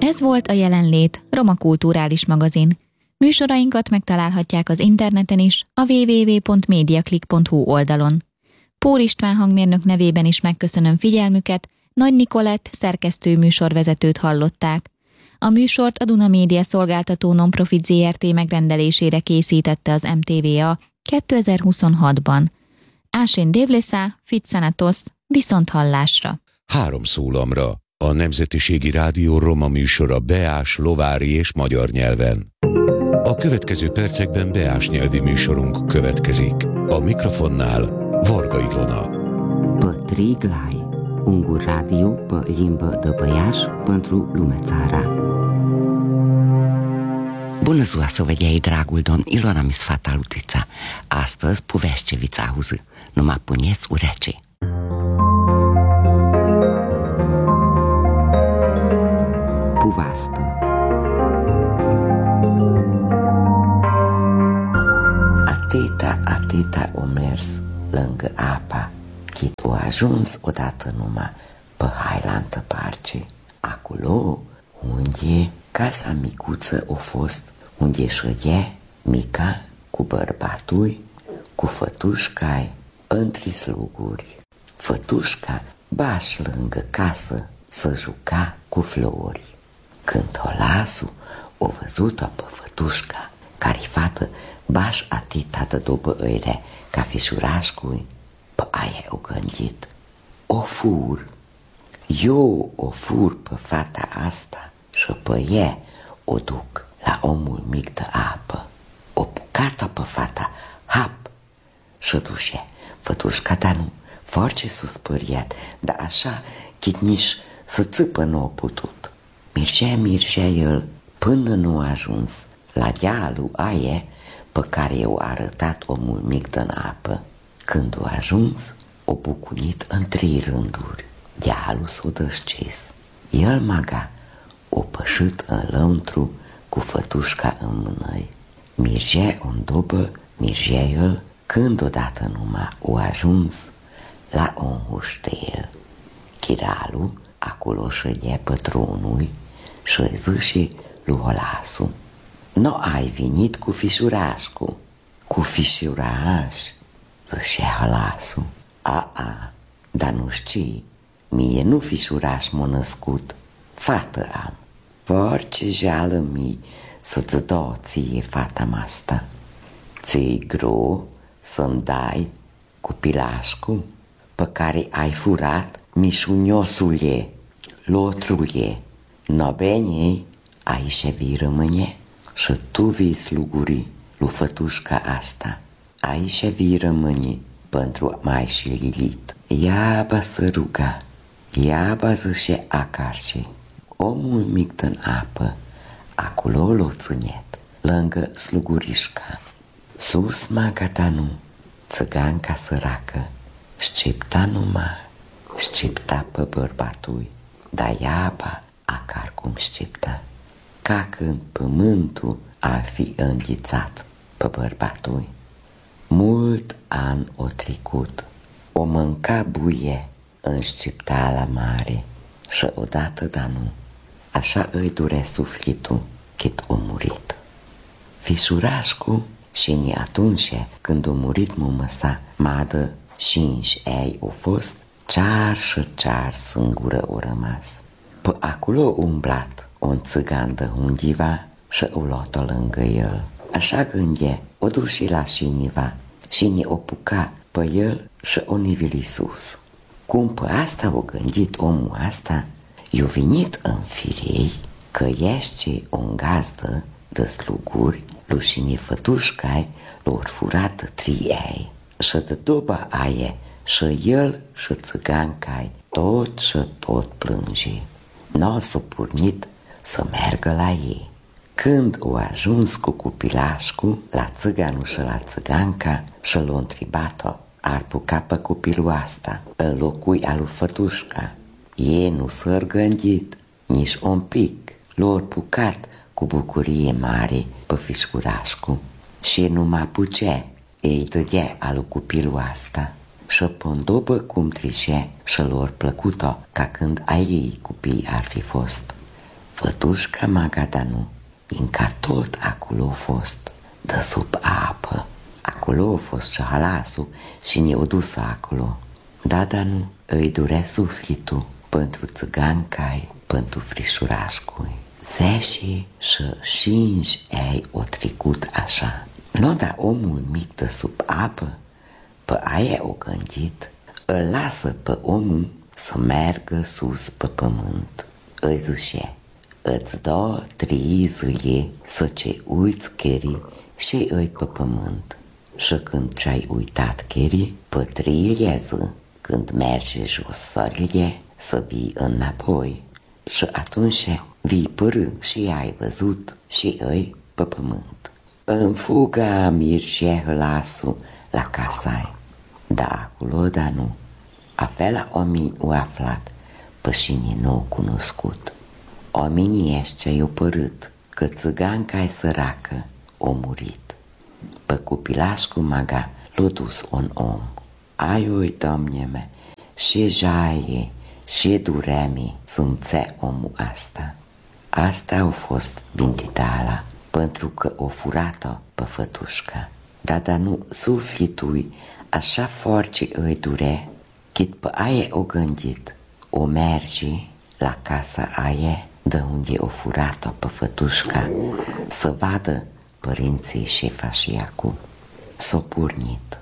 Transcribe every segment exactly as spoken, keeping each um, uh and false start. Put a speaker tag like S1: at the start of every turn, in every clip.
S1: Ez volt a Jelenlét, Roma Kulturális Magazin. Műsorainkat megtalálhatják az interneten is, a double-u double-u double-u pont mediaclick pont hu oldalon. Pór István hangmérnök nevében is megköszönöm figyelmüket, Nagy Nikolett szerkesztő műsorvezetőt hallották. A műsort a Duna Média szolgáltató Nonprofit zé er té megrendelésére készítette az em té vé á kétezer-huszonhatban. Ásén Dévleszá, Fitszanatos, viszont hallásra.
S2: Három szólamra. A Nemzetiségi Rádió roma műsora beás, lovári és magyar nyelven. A következő percekben beás nyelvi műsorunk következik. A mikrofonnál Varga Ilona.
S3: Pătriglai, un radio pe limbă de băiaș pentru lumea țara. Bună ziua, săvădiai, dragul domn, Ilona mi sfata Lutița. Astăzi povești auzi, numai puneți urecii. Puvastă. Atâta, atâta o mers lângă apa, chit o ajuns odată numai pe hailantă parce. Acolo unde casa micuță o fost, unde șădea mica cu bărbatul, cu fătușcai, întri sluguri. Fătușca baș lângă casă să juca cu flori. Când holasul o văzut-o pe fătușca, care-i fată baș atâta de dobă îire ca fișurașcui, pe aia o gândit. O fur, eu o fur pe fata asta și pe ea o duc la omul mic de apă. O bucată pe fata, hap, și duce. Fătușca, dar nu, foarte suspăriat, dar așa chit nici să țipă nu a putut. Mircea, mircea el până nu a ajuns la dealul aia pe care i-o arătat omul mic din apă. Când a ajuns, o bucunit în trei rânduri. Dealul s-o dăscis. El maga o pășit în lăuntru cu fătușca în mânăi. Mircea în dobă, mircea el, când odată numai o ajuns la un huștel. Chiralul acolo șădea pătronului și-i zice lui Holasu: "Nu ai venit cu fișurașcu?" "Cu fișuraș?" zicea Holasu. "A, a, dar nu știi, mie nu fișuraș m-a născut, fată am. Foarte jală mie să-ți dau ție fata asta. Ți-i gro să-mi dai copilașcu pe care ai furat mișuniosule, lotrule. Nobenei aici vii rămâne și tu vii sluguri lui fătușca asta. Aici vii rămâne pentru mai și Lilit. Iaba să ruga, iaba zice acarce. Omul mic din apă, acolo l-o țânet, lângă slugurișca. Sus magatanu, țăganca săracă, șcepta numai, șcepta pe bărbatul, dar iaba acar cum șcepta, ca când pământul ar fi înghițat pe bărbatul. Mult an o trecut, o mânca buie în șcepta la mare și odată, dar nu, așa îi durea sufletul cât o murit. Fișurașcu și atunci când a murit mumă sa, madă cinci ei o fost, cear și cear singură o rămas. Pe acolo umblat un țigan de undiva și o luat-o lângă el. Așa gândea, o duși la șiniva, șini o puca pe el și o nivili sus. Cum pe asta o gândit omul asta, i-o venit în firei că ește un gazdă de sluguri lușini fătușcai lor furat triei și de doba aia și el și țigancai tot și tot plânge. N-o s-o purnit să meargă la ei. Când o ajuns cu copilașcu la țiganul și la țiganca și l-o întrebat-o, ar puca pe copilul asta în locui al lui fătușca. Ei nu s-ar gândit nici un pic, l-or pucat cu bucurie mare pe fișcurașcu și numai pucea, ei dădea al lui copilul asta și pândobă cum trecea și lor plăcut-o ca când a ei copii ar fi fost. Fătușca Magadanu, încă tot acolo a fost, de sub apă. Acolo a fost și halasul și ne-o dus acolo. Da, dar nu, îi durea sufletul pentru țigancai, pentru frișurașcui. Zeșii și șinci ei o trecut așa. Nu, dar omul mic de sub apă, pe aia o gândit, îl lasă pe omul să meargă sus pe pământ. Îi zice, îți dă trei zile să ce uiți cheri și îi pe pământ. Și când ce-ai uitat cheri, pe treilea zi, când merge jos soarele, să vii înapoi. Și atunci vii părâ și ai văzut și îi pe pământ. În fuga Mircea Hălasu la casai, da acolo, da nu. Afela oamenii au aflat, pe cine nu cunoscut. Oamenii ăștia i-au părât că țiganca-i săracă a murit. Pe copilașul Maga l-a dus un om. Ai ui, Doamne mea, și jaie, și duremi simțea omul asta. Asta a fost bintitala, pentru că o furat-o pe fătușca. Dar da nu, sufletul așa force îi dure, chit pe aia o gândit, o merge la casa aia de unde o furat-o pe fătușca, să vadă părinții șefa și acu. S-o purnit.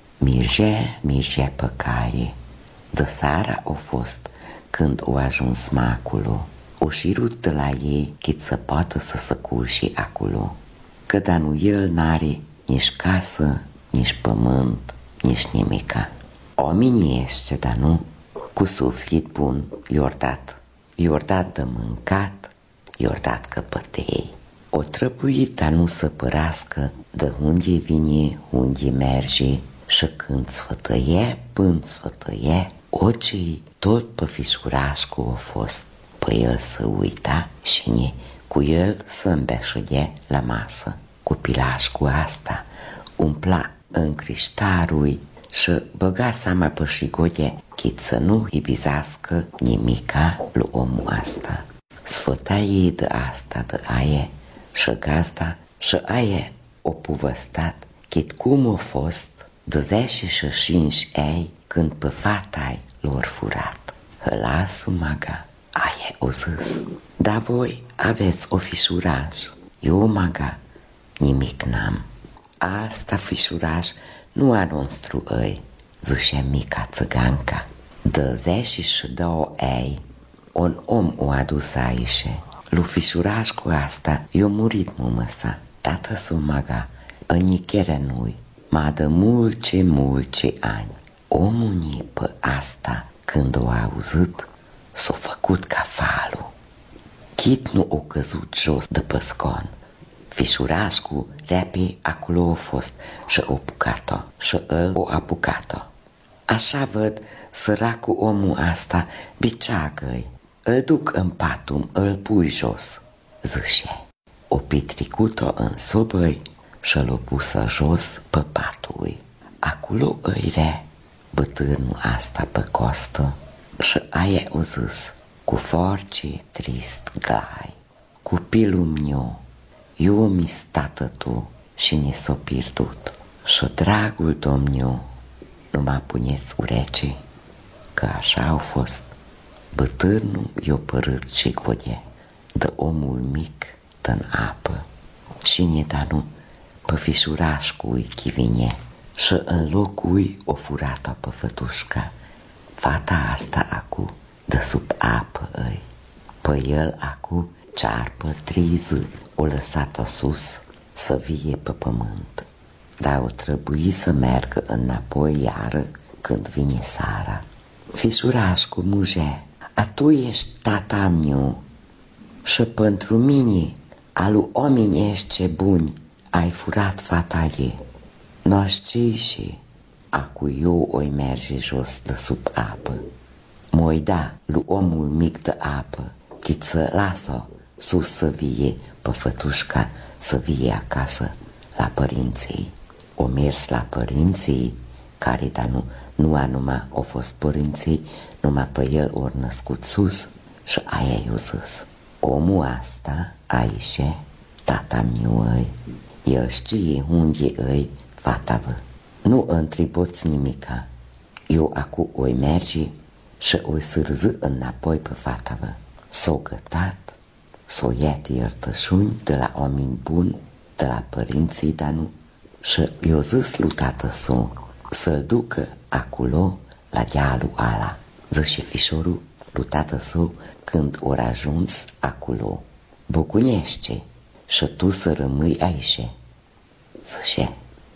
S3: Mirge, mirge pe caie. De seara a fost când o ajuns maculu. O șirut de la ei chit să poată să se culce acolo. Că da nu el n-are nici casă, nici pământ, nici nimica. Oamenii ăștia, da nu, cu suflet bun, i-or dat. I-or dat de mâncat, i-or dat căpătei. O trebuit, da nu să părască de unde vine, unde merge și când sfătăie, până sfătăie, ocii tot pe fișurașcu a fost. Pe el să uita și ne, cu el să îmbeșăge la masă. Copilașcu asta umpla în criștarui și băga seama pe șigode chit să nu ibizească nimica lui omul asta. Sfăta ei de asta, de aia și gazda și aia o povăstat chit cum a fost de zece și cinci ei când pe fata-i lor furat. Hălasul Maga, aia o zis, dar voi aveți o fișuraj. Eu, Maga, nimic n-am. Asta fișuraj nu a nostru ei, zice mica țiganca. De zece și două ei, un om o adus aici. Lui fișuraj cu asta i-a murit mumăsa. Tată-su Maga, în nichere nu-i, ma de mulce, mulce ani. Omul pe asta, când o auzit, s-a făcut ca falul. Chit nu o căzut jos de pe scon. Fișurașcu repe acolo a fost și o apucat-o și el o apucat-o. Așa văd săracul omul asta biceagă-i. Îl duc în patum, îl pui jos, zice. O pitricut-o în sobăi și l-o pusă jos pe patul. Acolo îi re bătânul asta pe costă și aia o zis, cu force trist glai, copilul meu, eu mi-s tată tu și ne s-o pierdut. Și dragul domniu, nu mă puneți urece, că așa au fost. Bătânul i-o părât și gode de omul mic în apă și ne da nu pe fișurașcui chivine și în locul o furat-o pe fătușca. Fata asta acu de sub apă îi. Pe el acu cearpă trei zi o lăsat-o sus să vie pe pământ. Dar o trebuie să meargă înapoi iară când vine seara. Fișurașcu muže, a tu ești tata meu și pentru mine, alu oameni ești buni, ai furat fata ei. N-o știi și acu eu oi merge jos de sub apă. M-oi da lui omul mic de apă, chit să lasă sus să vie pe fătușca să vie acasă la părinții. O mers la părinții, care da nu, nu anuma au fost părinții, numai pe el ori născut sus și aia i-o zis. Omul asta, aici, tata-miu îi, el știe unde îi fata vă. Nu întrebați nimica. Eu acu oi merge și oi sârză înapoi pe fata vă. S-o gătat, s-o iat iertășuni de la oameni buni, de la părinții Danu, și eu zis lui tată său să-l ducă acolo la dealul ala. Zice fișorul lui tată său când ori ajuns acolo: bucunește și tu să rămâi aici. Zice: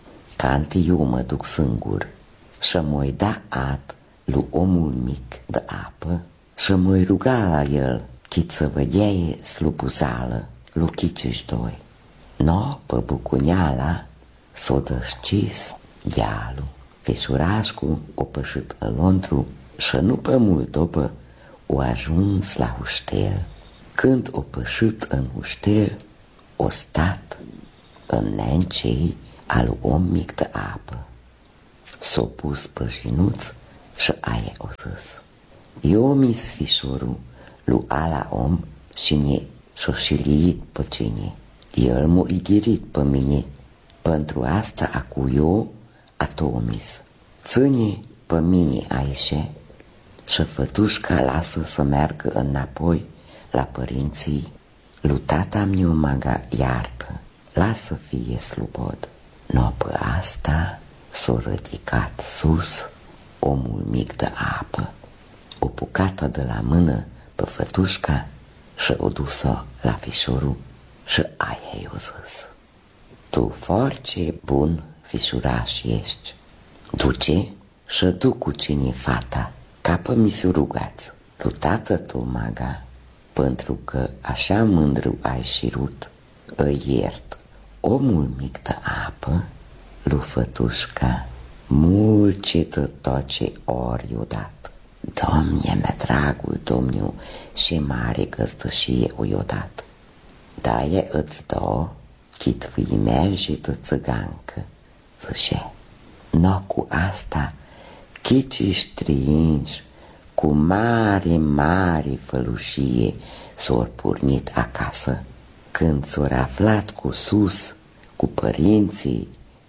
S3: canti eu mă duc singur și m-oi da ad lui omul mic de apă și m-oi ruga la el chit să vădeie slupuzală lui Chiceș doi. No, pe bucuneala s-o dășcis dealul. Fișurașcu o pășit în Londru și nu pe mult după o ajuns la Huștel. Când o pășit în Huștel, o stat în nencei al om mic de apă. S-o pus pe jinuț și aia o zis: eu mi-s fișorul lui ala om și ne și-o șiliit pe cine. El m-a ighirit pe mine, pentru asta acu eu atomis. Ține pe mine aici și fătușca lasă să meargă înapoi la părinții lui tata-miu maga iartă, lasă fie slobod. No, pe asta s-o ridicat sus omul mic de apă, o pucat-o de la mână pe fătușca și o dus-o la fișorul și aia i-o zis: tu foarte bun fișuraș ești, duce și du cu cine fata, ca pe mi se rugați lui tată tu maga, pentru că așa mândru ai șirut, îi iert omul mic de apă lui fătușca mult ce de tot ce ori i-o dat. Domne, mea dragul Domniu, și mare găzdășie o-i-o dat. Da-e îți dă, chit vii merge de țigancă, zice. No, cu asta, chici strinși, cu mare, mare fălușie s-or pornit acasă. Când s-or aflat cu sus, cu părinții,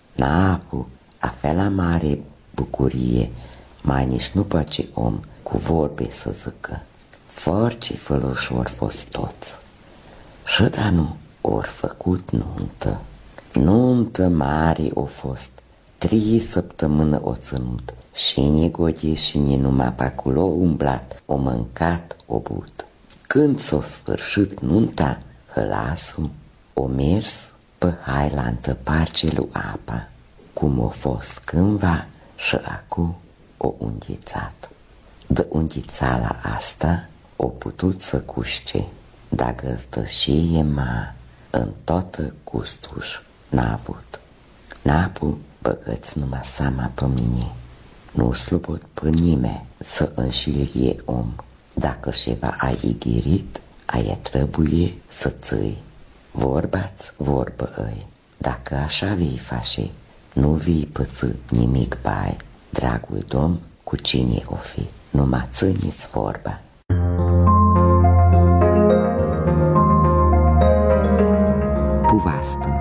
S3: napu, avea la mare bucurie, mai nici nu face om cu vorbe să zică. Foarte făluși ori fost toți. Și da nu, ori făcut nuntă. Nuntă mare o fost, trei săptămână o ținut. Și ni godie și ni numai pe acolo umblat, o mâncat, o but. Când s-o sfârșit nunta, hălasul o mers pe Highland parce lui apa, cum o fost cândva și acu o unghițat. De unghițala asta o putut să cuște, dacă zdășie ma în toată gustuș n-a avut. N-apu băgăți numai seama pe mine, nu slobod pe nimeni să înșilie om. Dacă ceva ai ighirit, aia trebuie să ții. Vorba-ți vorbă îi, dacă așa vei face, nu vei păți nimic bai, dragul Domn, cu cine o fi, numai țineți vorba. Puvastă.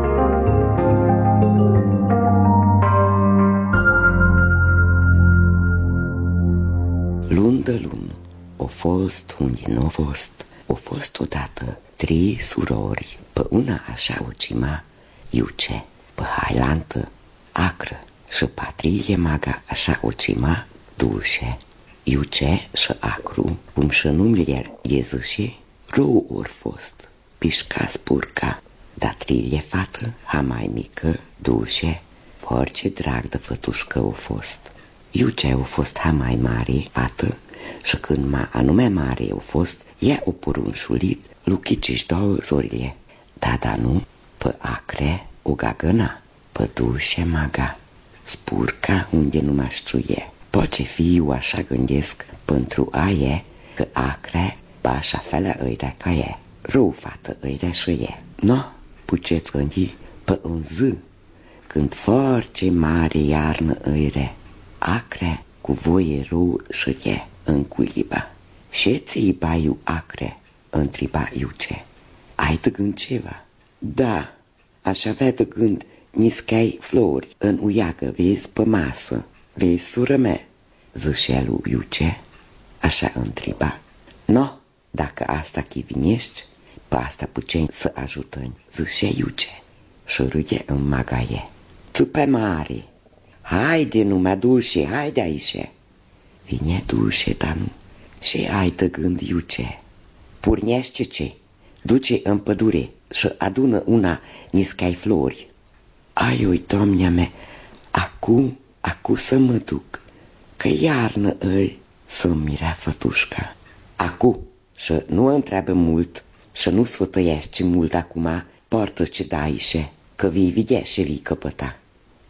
S3: Luni de luni, o fost unde nu a fost, o fost odată trei surori, pe una așa o cima Iuce, pe Hailantă Acră și Patrilie maga așa o cima Dulce. Iuce și Acru, cum și numele e zice, rău ori fost, pișca spurca, dar Trilie fată, ha mai mică, Dulce, orice drag de fătușcă o fost. Iuce a fost ha mai mare fată și când ma anume mare a fost, ea o porunșulit lui Chiceș două zorile. Da, da, nu, pe Acre o gagăna, pe Dulce maga, spurca unde nu mă știuie. Poate fi eu așa gândesc pentru aie că Acre ba așa felea îi ca e, rău fată îi și e. No, puteți gândi pe un zi, când foarte mare iarnă îi Acre cu voie rău și e în culiba. Și ți-i baiu Acre, întreba Iuce. Ai de gând ceva? Da, aș avea de gând niscai flori în uiagă, vezi, pe masă. Vezi, sură mea? Zicea lui Iuce. Așa întreba. No, dacă asta chivinești, pe asta puceni să ajutăni, zicea Iuce. Și râde în magaie. Țupe mare, haide numai Dulce, haide aici. Vine Dulce, dar nu. Și ai de gând Iuce. Pornește ce? Duce în pădure și adună una niscai flori. Ai, oi, doamnea mea, acu, acu să mă duc, că iarnă îi să-mi mirea fătușca. Acu, și nu întreabă mult și nu sfătăiești mult acum, poartă ce da aici, că vei vedea și vei căpăta.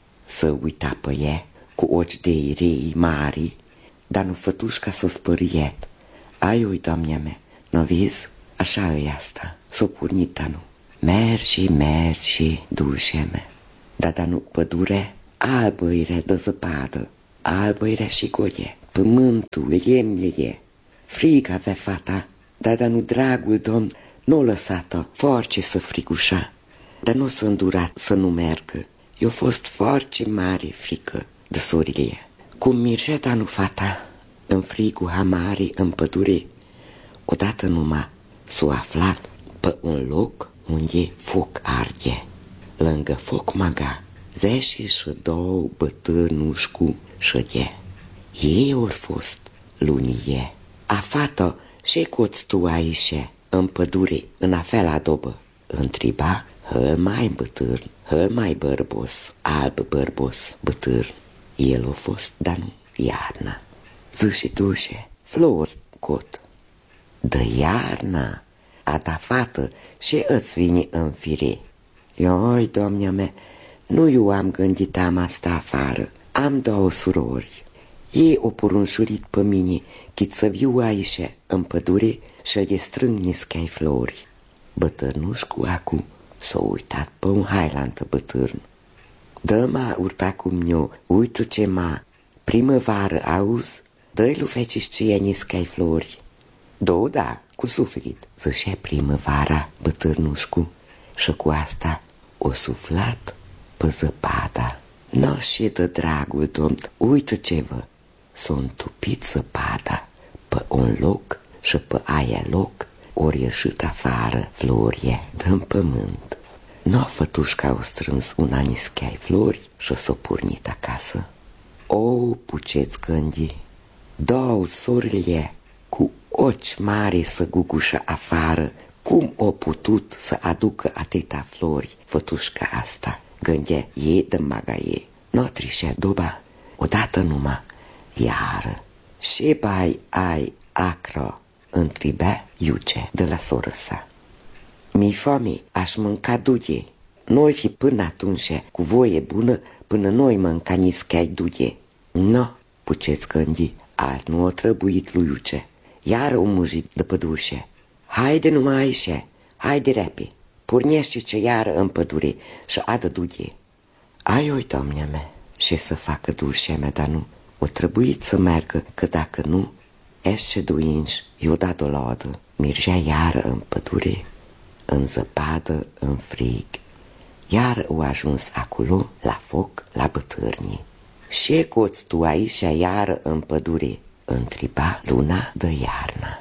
S3: Să uita pe ea cu ochi de rei mari, dar nu fătușca s-o spăriet. Ai, oi, doamnea mea, nu vezi? Așa e asta, s-o pornit nu. Mergi, mergi, Dulce mea, dar da nu pădure, albă-ire de zăpadă, albă-ire și goie, pământul, lemnele. Frig avea fata, dar da nu dragul domn nu o lăsată force să frigușa, dar nu s-a îndurat să nu meargă. I-a fost foarte mare frică de sorile. Cum mergea da nu fata în frigul hamare în pădure, odată numai s-a aflat pe un loc unde foc arde. Lângă foc maga zece și două bătrânuși cu șădie. Ei ori fost lunie. A fată și coți tu aici în pădure în afel adobă? Întreba hăl mai bătrân, hăl mai bărbos, alb bărbos bătrân. El a fost, dar nu iarna. Zice Dulce, flori cot. De iarna, a ta fată și îți vine în fire. Ioi, doamnea mea, nu eu am gândit am asta afară, am două surori. Ei o porunșurit pe mine chit să viu aici în pădure și le strâng niscai flori. Bătărnuș cu acu s-a uitat pe un hailantă bătârn. Dă-mă urta cum eu, uită ce ma, primăvară auzi, dă-i lui feciși ce e niscai flori. Două da, cu suflet, zicea primăvara bătârnușcu și cu asta o suflat pe zăpada. No și de dragul domn, uită ce vă, s-a întupit zăpada pe un loc și pe aia loc ori ieșit afară florie din pământ. No, fătușca au strâns una niscai flori și s-a pornit acasă. O, puceți gândi, două sorile cu ochi mari să gugușă afară, cum o putut să aducă atâta flori fătușca asta? Gândea ei de magaie, n-o trișea doba, odată numai, iară. Și bai ai acro, întrebea Iuce de la soră sa. Mi-i foame, aș mânca duie. Noi fi până atunci cu voie bună până noi mânca niscai duie. No, puceți gândi, alt nu o trebuit lui Iuce. Iar o mujit de pădușe. Haide numai aici, haide repe, pornește ce iară în pădure și adă duie. Ai, oi, doamnea mea, ce să facă Dulcea mea, dar nu, o trebuit să meargă, că dacă nu, ești duinși, i-o dat o laudă, mergea iară în pădure, în zăpadă, în frig. Iar o ajuns acolo, la foc, la bătârnii. Ce coți tu aici iară în pădure? Întreba luna de iarnă.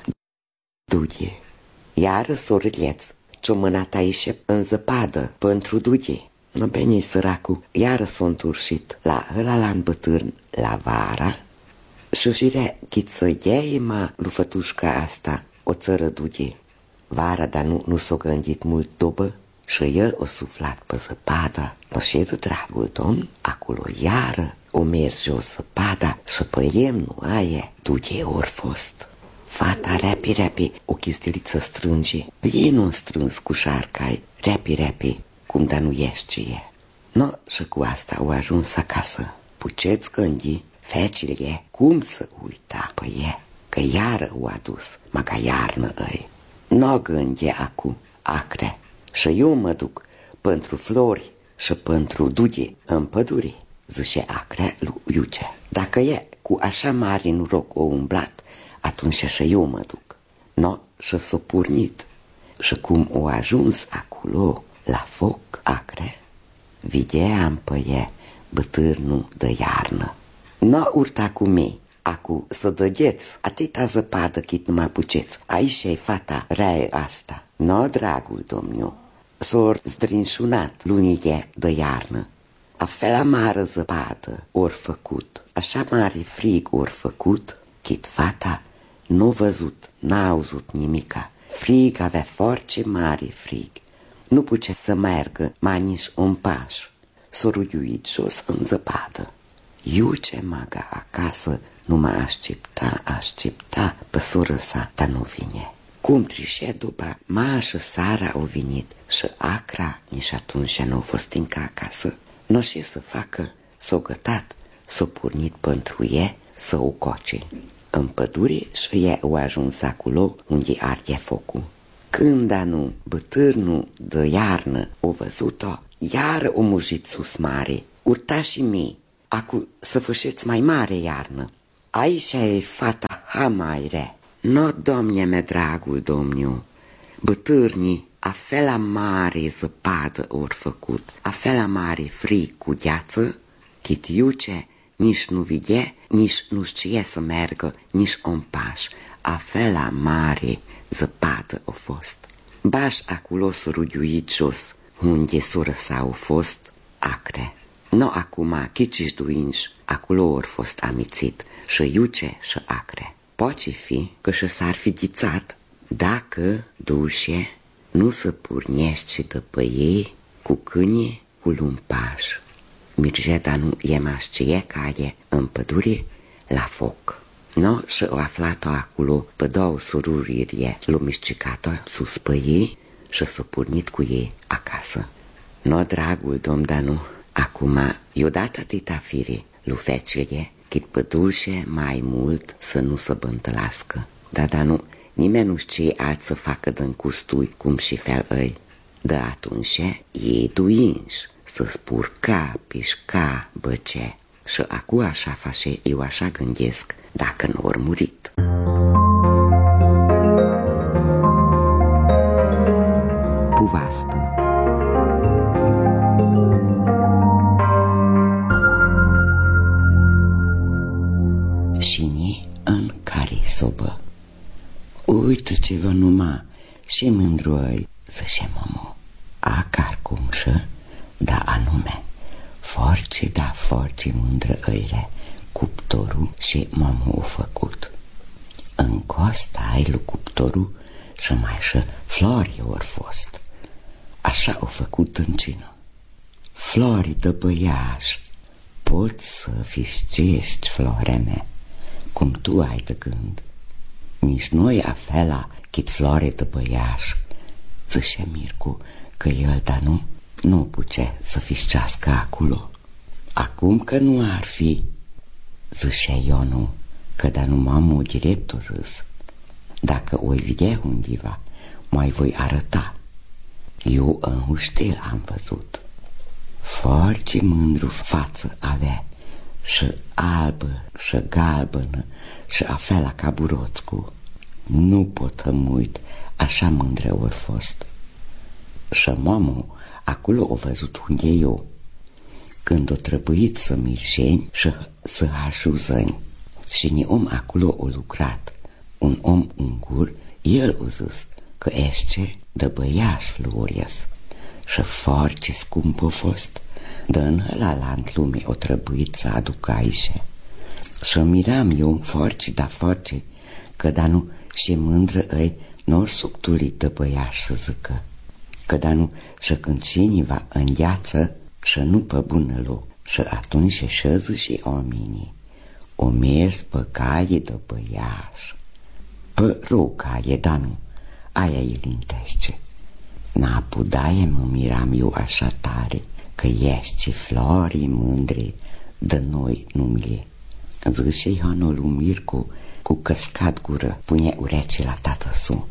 S3: Duie, iară sorileț, ce-o mânat aici în zăpadă, pentru duie. Nu bine, săracu, iară s-a înturșit la ălalan bătârn, la vara, și jirea chit să iei ma lui fătușca asta o țără duie. Vara, dar nu, nu s-o gândit mult dobă și el o suflat pe zăpada. No și de dragul domn, acolo iară o mers jos zăpada și pe lemnul aia duie ori fost. Fata repi, repi, o chistiliță strânge, ei nu strâns cu șarcai, repi, repi, cum da nu ești ce e. No, și cu asta au ajuns acasă. Puceți gândi, fecile, cum să uita pe e, că iară o adus, mă ca iarnă îi. No gândi acu, acre, și eu mă duc pentru flori și pentru duie în pădure, zice acre lui Iuce. Dacă e cu așa mare noroc o umblat, atunci și eu mă duc. No, și s-a purnit. Și cum o ajuns acolo, la foc acre, videam pe e bătârnul de iarnă. No, urta cu mei, acu să dăgheți, atâta zăpadă chit numai puceți. Aici e fata raie asta. No, dragul domniu, s-or zdrinșunat lunile de iarnă. A fela mare zăpadă or făcut, așa mare frig or făcut, chit fata n-a văzut, n-a auzut nimica. Frig avea foarte mare frig. Nu putea să meargă mai nici un paș. S-a rugiuit jos în zăpadă. Iuce maga acasă nu mă aștepta, aștepta pe soră sa, dar nu vine. Cum trișe după, ma și Sara au venit și Acra nici atunci nu a fost încă acasă. Nu știe să facă, s-o gătat, s-o purnit pentru e să o coce. În pădure și ea au ajuns acolo unde arde focul. Când anu bătârnul de iarnă o văzut-o, iară o mujit sus mare. Urtașii mei, acu să fășeți mai mare iarnă. Aici e fata ha mai rea. No, domne me dragul domniu, bătârnii a fela mare zăpadă or făcut, a fela mare frig cu gheață, chit iuce nici nu vede, nici nu știe să meargă, nici un paș. A fela mare zăpadă a fost. Baș acolo s-a rugiuit jos, unde soră s-au fost acre. No, acum, chiciși duinși, acolo ori fost amițit, și iuce și acre. Poate fi că și s-ar fi ghițat dacă dușe nu se purnește după ei cu câine cu lumpaș. Mirgeta nu e mașcie care în pădure la foc. No, și o aflat-o acolo pe două sururi l-o mișcicat-o sus pe ei și s-o purnit cu ei acasă. No, dragul domn Danu, acum i-o dat atâta fire lui fecele, cât pădușe mai mult să nu se bântălască. Dar Danu, nimeni nu știe alt să facă din custui cum și fel îi. De atunci ei duinși să spurca, pișca, băce. Și acu așa face, eu așa gândesc, dacă nu ori murit. Puvastă. Și în care sobă. Uite ce vă numa și mândruoi, zice mămu. Acar cum și, da anume, force da force mândră îire, cuptorul și mămu o făcut. În costa ai lui cuptorul și mai și flori ori fost. Așa o făcut în cină. Flori de băiaș, poți să fișcești, floarea mea, cum tu ai de gând. Nici noi afela chit flore de băiaș, zice Mircu, că el, dar nu, nu puce să fișcească acolo. Acum că nu ar fi, zice Ionu, că da nu m-am direct o zis. Dacă o vedea undeva, mai voi arăta. Eu în huștel am văzut. Foarte mândru față avea, și albă, și galbenă, și afela ca Buroțcu. Nu pot să-mi uit, așa mândră ori fost. Și mamă, acolo o văzut unde eu, când o trebuit să mirșeni și să așuzăni. Și ni om acolo o lucrat, un om ungur, el o zis că ește de băiaș Florias și foarte scump a fost, de în ălalant lume o trebuit să aducă aici. Și miram eu foarte, da foarte, că da nu și mândră îi n-or subtulit de băiaș să zică, că da nu și când cineva îngheață și nu pe bună loc, și atunci șeză și oamenii o mers pe cale de băiaș, pe rocaie, da nu, aia îi lintește. N-a pudaie mă miram eu așa tare, că ești florii mândre de noi numele. Zice Ioanul lui Mircu, cu căscat gură, pune urece la tată su.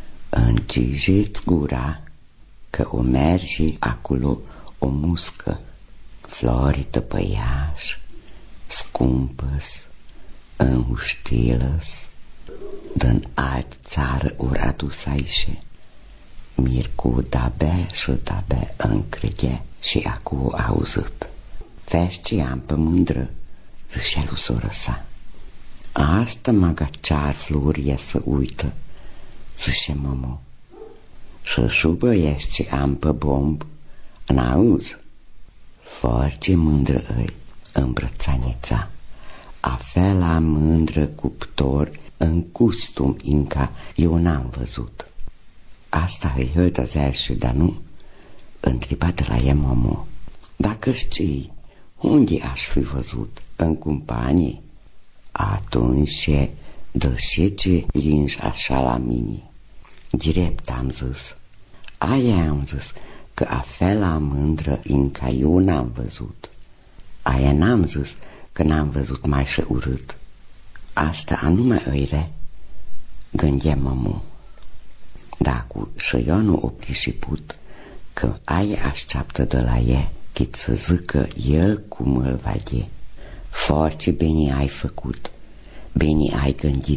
S3: Încigeți gura, că o merge acolo o muscă, flori de băiaș, scumpăs, înhuștilăs. din alt țară ori adus aici. Mircu de-abia și de-abia încrege și acum a auzit. Vezi ce am pe mândră, zicea lui sora sa. Asta magaciar Florie să uită, zice mămu. Și șubăiești ce am pe bomb, n-auzi? Foarte mândră îi îmbrățanița. Afela mândră cuptor în costum încă eu n-am văzut. Asta îi hătăzel și dar nu, întrebată la ea mămu. Dacă știi, unde aș fi văzut? În companie? Atunci, de ce ce lingi așa la mine? Drept am zis. Aia am zis, că afela mândră încă eu n-am văzut. Aia n-am zis că n-am văzut mai și urât. Asta anume îire, gândea mămu. Dacă și eu nu o priceput că aia așteaptă de la ea, cât să zică el cum îl vede. Foarte bine ai făcut, bine ai gândit.